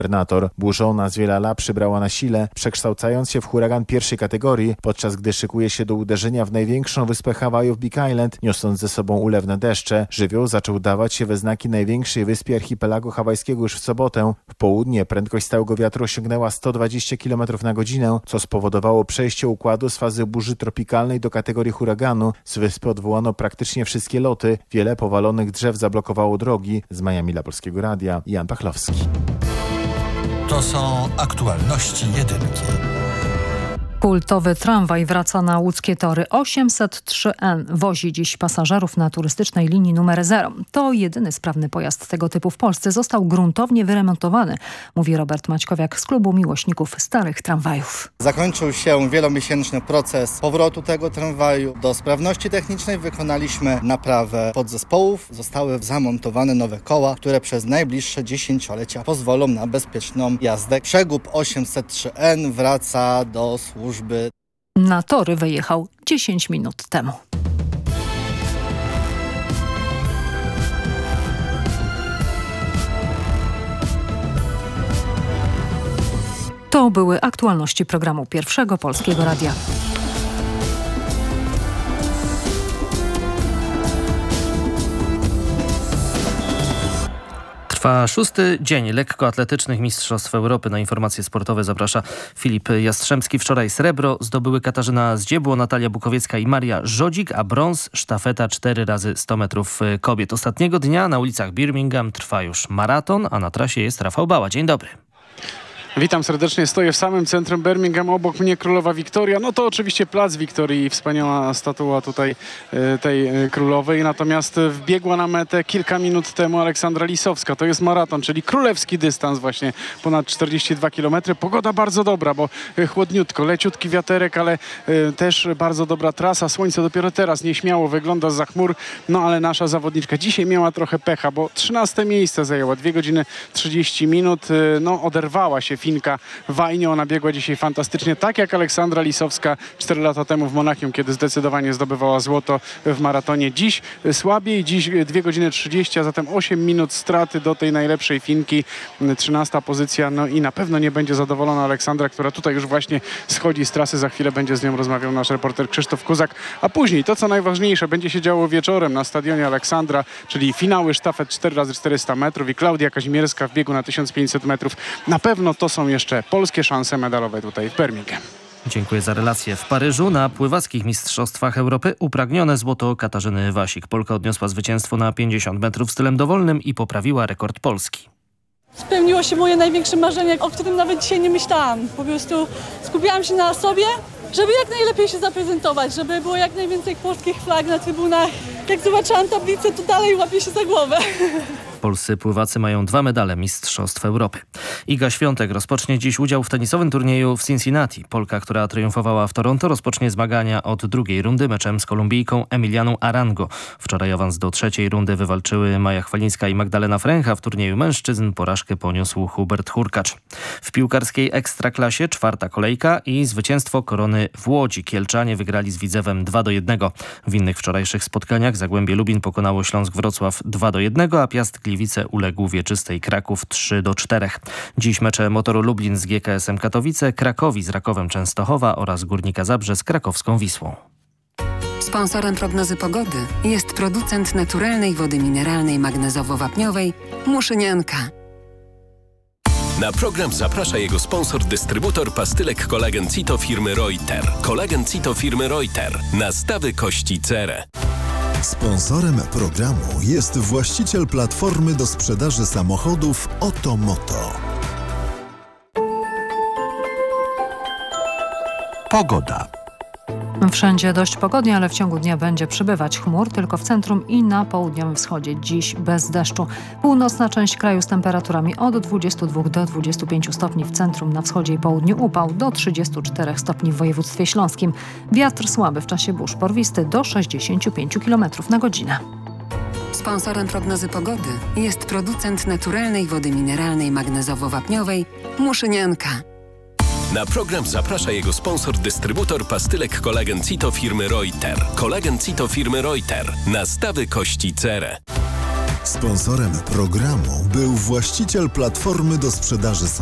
Gubernator. Burza o nazwie Lala przybrała na sile, przekształcając się w huragan pierwszej kategorii, podczas gdy szykuje się do uderzenia w największą wyspę Hawajów Big Island, niosąc ze sobą ulewne deszcze. Żywioł zaczął dawać się we znaki największej wyspie archipelagu hawajskiego już w sobotę. W południe prędkość stałego wiatru osiągnęła 120 km na godzinę, co spowodowało przejście układu z fazy burzy tropikalnej do kategorii huraganu. Z wyspy odwołano praktycznie wszystkie loty. Wiele powalonych drzew zablokowało drogi. Z Miami dla Polskiego Radia, Jan Pachlowski. To są aktualności jedynki. Kultowy tramwaj wraca na łódzkie tory. 803N wozi dziś pasażerów na turystycznej linii numer 0. To jedyny sprawny pojazd tego typu w Polsce. Został gruntownie wyremontowany, mówi Robert Maćkowiak z klubu miłośników starych tramwajów. Zakończył się wielomiesięczny proces powrotu tego tramwaju. Do sprawności technicznej wykonaliśmy naprawę podzespołów. Zostały zamontowane nowe koła, które przez najbliższe dziesięciolecia pozwolą na bezpieczną jazdę. Przegub 803N wraca do służby. Na tory wyjechał 10 minut temu. To były aktualności programu Pierwszego Polskiego Radia. Trwa 6. dzień lekkoatletycznych Mistrzostw Europy. Na informacje sportowe zaprasza Filip Jastrzębski. Wczoraj srebro zdobyły Katarzyna Zdziebło, Natalia Bukowiecka i Maria Żodzik, a brąz sztafeta 4x100 metrów kobiet. Ostatniego dnia na ulicach Birmingham trwa już maraton, a na trasie jest Rafał Bała. Dzień dobry. Witam serdecznie, stoję w samym centrum Birmingham, obok mnie Królowa Wiktoria. No to oczywiście Plac Wiktorii i wspaniała statua tutaj tej królowej. Natomiast wbiegła na metę kilka minut temu Aleksandra Lisowska. To jest maraton, czyli królewski dystans właśnie, ponad 42 km. Pogoda bardzo dobra, bo chłodniutko, leciutki wiaterek, ale też bardzo dobra trasa. Słońce dopiero teraz nieśmiało wygląda zza chmur, no ale nasza zawodniczka dzisiaj miała trochę pecha, bo 13 miejsce zajęła, 2 godziny 30 minut. No oderwała się Finka Wajnie. Ona biegła dzisiaj fantastycznie, tak jak Aleksandra Lisowska 4 lata temu w Monachium, kiedy zdecydowanie zdobywała złoto w maratonie. Dziś słabiej, dziś 2 godziny 30, a zatem 8 minut straty do tej najlepszej Finki. 13 pozycja, no i na pewno nie będzie zadowolona Aleksandra, która tutaj już właśnie schodzi z trasy. Za chwilę będzie z nią rozmawiał nasz reporter Krzysztof Kuzak. A później to, co najważniejsze, będzie się działo wieczorem na stadionie Aleksandra, czyli finały sztafet 4x400 metrów i Klaudia Kazimierska w biegu na 1500 metrów. Na pewno to są jeszcze polskie szanse medalowe tutaj w Birmingham. Dziękuję za relację. W Paryżu na pływackich mistrzostwach Europy upragnione złoto Katarzyny Wasik. Polka odniosła zwycięstwo na 50 metrów stylem dowolnym i poprawiła rekord Polski. Spełniło się moje największe marzenie, o którym nawet dzisiaj nie myślałam. Po prostu skupiałam się na sobie, żeby jak najlepiej się zaprezentować, żeby było jak najwięcej polskich flag na trybunach. Jak zobaczyłam tablicę, to dalej łapię się za głowę. Polscy pływacy mają 2 medale Mistrzostw Europy. Iga Świątek rozpocznie dziś udział w tenisowym turnieju w Cincinnati. Polka, która triumfowała w Toronto, rozpocznie zmagania od drugiej rundy meczem z Kolumbijką Emilianą Arango. Wczoraj awans do trzeciej rundy wywalczyły Maja Chwalińska i Magdalena Fręcha. W turnieju mężczyzn porażkę poniósł Hubert Hurkacz. W piłkarskiej Ekstraklasie 4. kolejka i zwycięstwo Korony w Łodzi. Kielczanie wygrali z Widzewem 2-1. W innych wczorajszych spotkaniach Zagłębie Lubin pokonało Śląsk Wrocław 2-1, a Piast Gliwice uległ Wieczystej Kraków 3-4. Dziś mecze Motoru Lublin z GKS-em Katowice, Krakowi z Rakowem Częstochowa oraz Górnika Zabrze z krakowską Wisłą. Sponsorem prognozy pogody jest producent naturalnej wody mineralnej magnezowo-wapniowej Muszynianka. Na program zaprasza jego sponsor, dystrybutor pastylek Kolagen Cito firmy Reuter. Kolagen Cito firmy Reuter. Nastawy kości cerę. Sponsorem programu jest właściciel platformy do sprzedaży samochodów Otomoto. Pogoda. Wszędzie dość pogodnie, ale w ciągu dnia będzie przybywać chmur, tylko w centrum i na południowym wschodzie. Dziś bez deszczu. Północna część kraju z temperaturami od 22 do 25 stopni w centrum, na wschodzie i południu upał do 34 stopni w województwie śląskim. Wiatr słaby w czasie burz, porwisty do 65 km na godzinę. Sponsorem prognozy pogody jest producent naturalnej wody mineralnej magnezowo-wapniowej Muszynianka. Na program zaprasza jego sponsor, dystrybutor pastylek Kolagen Cito firmy Reuter. Kolagen Cito firmy Reuter. Nastawy kości cerę. Sponsorem programu był właściciel platformy do sprzedaży